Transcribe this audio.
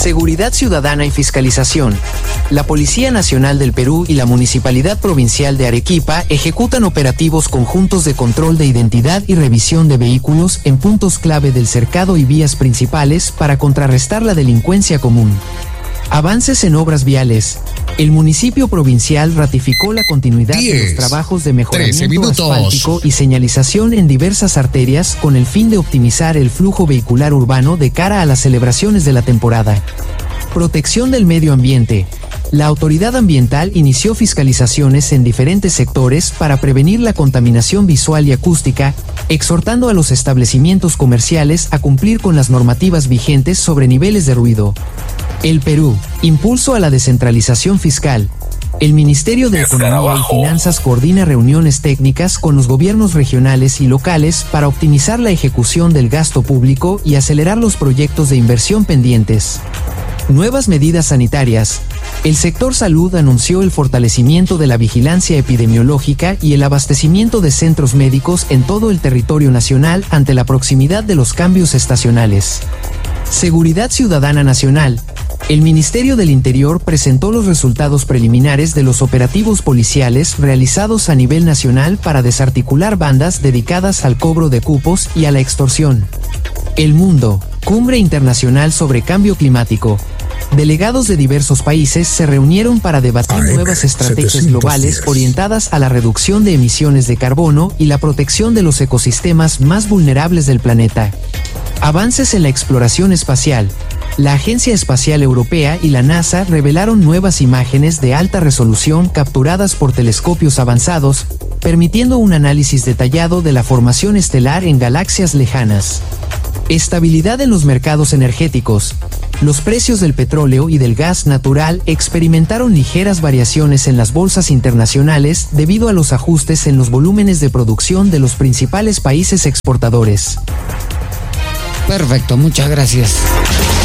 Seguridad ciudadana y fiscalización. La Policía Nacional del Perú y la Municipalidad Provincial de Arequipa ejecutan operativos conjuntos de control de identidad y revisión de vehículos en puntos clave del cercado y vías principales para contrarrestar la delincuencia común. Avances en obras viales. El municipio provincial ratificó la continuidad de los trabajos de mejoramiento asfáltico y señalización en diversas arterias con el fin de optimizar el flujo vehicular urbano de cara a las celebraciones de la temporada. Protección del medio ambiente. La autoridad ambiental inició fiscalizaciones en diferentes sectores para prevenir la contaminación visual y acústica, exhortando a los establecimientos comerciales a cumplir con las normativas vigentes sobre niveles de ruido. El Perú, impulso a la descentralización fiscal. El Ministerio de Economía y Finanzas coordina reuniones técnicas con los gobiernos regionales y locales para optimizar la ejecución del gasto público y acelerar los proyectos de inversión pendientes. Nuevas medidas sanitarias. El sector salud anunció el fortalecimiento de la vigilancia epidemiológica y el abastecimiento de centros médicos en todo el territorio nacional ante la proximidad de los cambios estacionales. Seguridad Ciudadana Nacional. El Ministerio del Interior presentó los resultados preliminares de los operativos policiales realizados a nivel nacional para desarticular bandas dedicadas al cobro de cupos y a la extorsión. El Mundo, Cumbre Internacional sobre Cambio Climático. Delegados de diversos países se reunieron para debatir nuevas estrategias globales orientadas a la reducción de emisiones de carbono y la protección de los ecosistemas más vulnerables del planeta. Avances en la exploración espacial. La Agencia Espacial Europea y la NASA revelaron nuevas imágenes de alta resolución capturadas por telescopios avanzados, permitiendo un análisis detallado de la formación estelar en galaxias lejanas. Estabilidad en los mercados energéticos. Los precios del petróleo y del gas natural experimentaron ligeras variaciones en las bolsas internacionales debido a los ajustes en los volúmenes de producción de los principales países exportadores. Perfecto, muchas gracias.